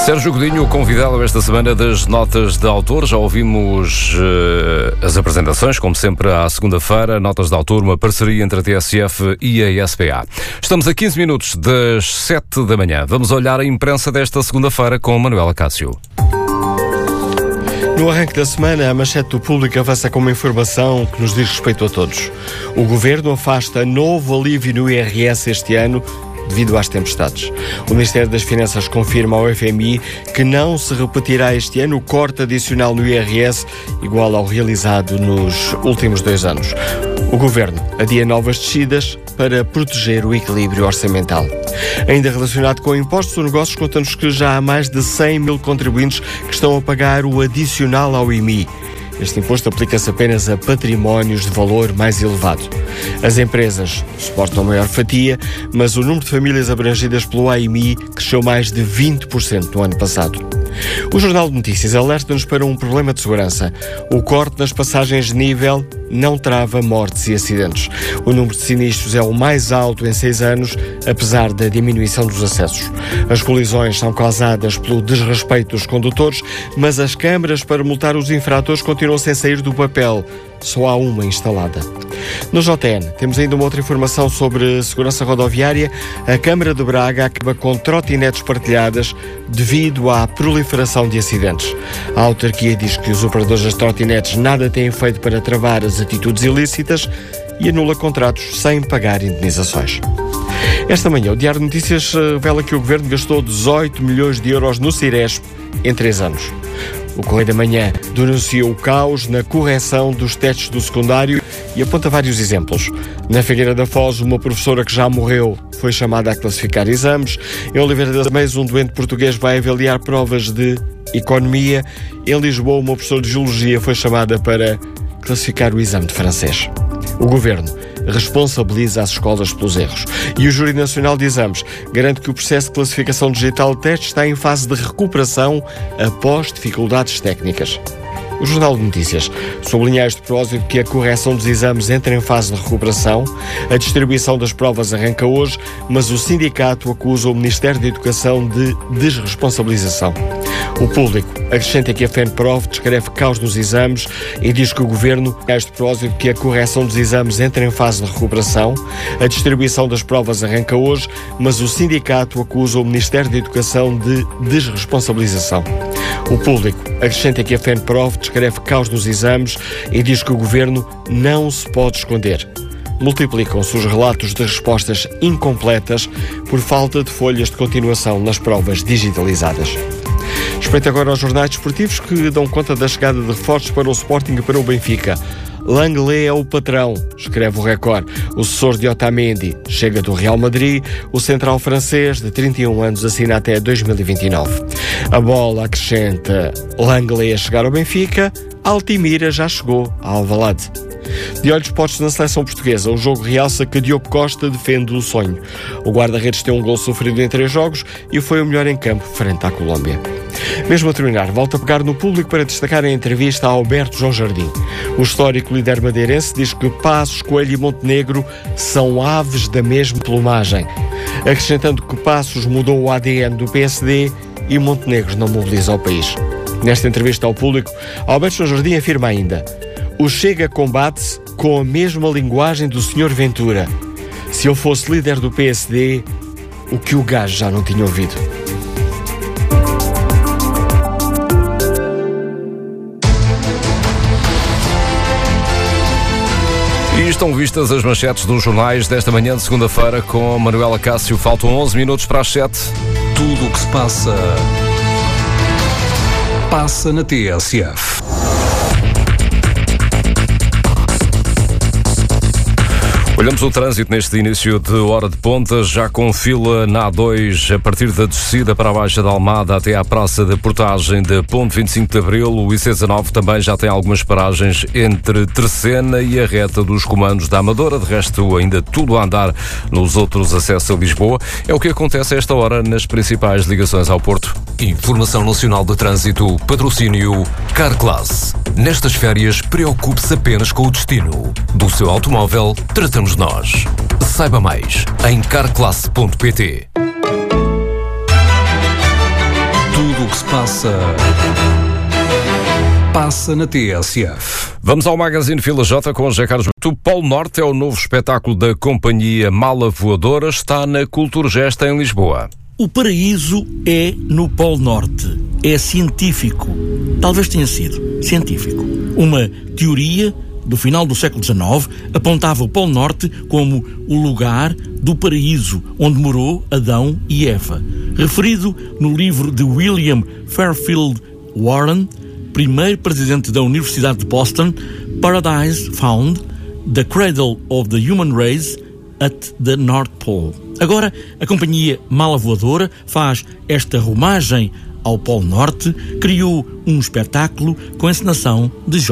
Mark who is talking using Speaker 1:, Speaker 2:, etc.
Speaker 1: Sérgio Godinho, convidado esta semana das notas de autor. Já ouvimos as apresentações, como sempre, à segunda-feira. Notas de autor, uma parceria entre a TSF e a SPA. Estamos a 15 minutos das 7 da manhã. Vamos olhar a imprensa desta segunda-feira com Manuela Cássio.
Speaker 2: No arranque da semana, a manchete do Público avança com uma informação que nos diz respeito a todos. O Governo afasta novo alívio no IRS este ano devido às tempestades. O Ministério das Finanças confirma ao FMI que não se repetirá este ano o corte adicional no IRS igual ao realizado nos últimos 2 anos. O Governo adia novas descidas para proteger o equilíbrio orçamental. Ainda relacionado com impostos, o Negócios conta-nos que já há mais de 100 mil contribuintes que estão a pagar o adicional ao IMI. Este imposto aplica-se apenas a patrimónios de valor mais elevado. As empresas suportam a maior fatia, mas o número de famílias abrangidas pelo AMI cresceu mais de 20% no ano passado. O Jornal de Notícias alerta-nos para um problema de segurança. O corte nas passagens de nível não trava mortes e acidentes. O número de sinistros é o mais alto em 6 anos, apesar da diminuição dos acessos. As colisões são causadas pelo desrespeito dos condutores, mas as câmaras para multar os infratores continuam sem sair do papel. Só há uma instalada. No JN, temos ainda uma outra informação sobre segurança rodoviária. A Câmara de Braga acaba com trotinetes partilhadas devido à proliferação de acidentes. A autarquia diz que os operadores das trotinetes nada têm feito para travar as atitudes ilícitas e anula contratos sem pagar indenizações. Esta manhã, o Diário de Notícias revela que o Governo gastou 18 milhões de euros no Ciresp em 3 anos. O Correio da Manhã denuncia o caos na correção dos testes do secundário e aponta vários exemplos. Na Figueira da Foz, uma professora que já morreu foi chamada a classificar exames. Em Oliveira das Meias, um doente português vai avaliar provas de economia. Em Lisboa, uma professora de geologia foi chamada para classificar o exame de francês. O Governo responsabiliza as escolas pelos erros. E o Júri Nacional de Exames garante que o processo de classificação digital de testes está em fase de recuperação após dificuldades técnicas. O Jornal de Notícias sublinha este propósito que a correção dos exames entra em fase de recuperação, a distribuição das provas arranca hoje, mas o sindicato acusa o Ministério da Educação de desresponsabilização. O Público acrescenta que a FENPROV descreve caos nos exames e diz que o Governo a este propósito que a correção dos exames entra em fase de recuperação, a distribuição das provas arranca hoje, mas o sindicato acusa o Ministério da Educação de desresponsabilização. O Público acrescenta que a FENPROV descreve caos nos exames e diz que o Governo não se pode esconder. Multiplicam-se os relatos de respostas incompletas por falta de folhas de continuação nas provas digitalizadas. Respeito agora aos jornais desportivos que dão conta da chegada de reforços para o Sporting e para o Benfica. Langley é o patrão, escreve o Record. O sucessor de Otamendi chega do Real Madrid. O central francês, de 31 anos, assina até 2029. A Bola acrescenta Langley a chegar ao Benfica. Altimira já chegou a Alvalade. De olhos postos na seleção portuguesa, o jogo realça que Diogo Costa defende o sonho. O guarda-redes tem um gol sofrido em 3 jogos e foi o melhor em campo frente à Colômbia. Mesmo a terminar, volta a pegar no Público para destacar a entrevista a Alberto João Jardim. O histórico líder madeirense diz que Passos, Coelho e Montenegro são aves da mesma plumagem, acrescentando que Passos mudou o ADN do PSD e Montenegro não mobiliza o país. Nesta entrevista ao Público, Alberto João Jardim afirma ainda: o Chega combate-se com a mesma linguagem do Sr. Ventura. Se eu fosse líder do PSD, o que o gajo já não tinha ouvido.
Speaker 1: E estão vistas as manchetes dos jornais desta manhã de segunda-feira com Manuela Cássio. Faltam 11 minutos para as 7.
Speaker 3: Tudo o que se passa na TSF.
Speaker 1: Olhamos o trânsito neste início de hora de ponta, já com fila na A2 a partir da descida para a Baixa da Almada até à Praça da Portagem de Ponte 25 de Abril. O IC19 também já tem algumas paragens entre Terceira e a reta dos Comandos da Amadora. De resto, ainda tudo a andar nos outros acessos a Lisboa. É o que acontece a esta hora nas principais ligações ao Porto.
Speaker 3: Informação Nacional de Trânsito, patrocínio Carclass. Nestas férias, preocupe-se apenas com o destino. Do seu automóvel, tratamos nós. Saiba mais em carclass.pt. Tudo o passa na TSF.
Speaker 1: Vamos ao Magazine Fila J com o José Carlos. O Polo Norte é o novo espetáculo da companhia Mala Voadora, está na Culturgest em Lisboa.
Speaker 4: O paraíso é no Polo Norte. É científico. Talvez tenha sido científico. Uma teoria do final do século XIX apontava o Polo Norte como o lugar do paraíso onde morou Adão e Eva. Referido no livro de William Fairfield Warren, primeiro presidente da Universidade de Boston, Paradise Found, the cradle of the human race at the North Pole. Agora, a companhia Mala Voadora faz esta rumagem ao Polo Norte, criou um espetáculo com a encenação de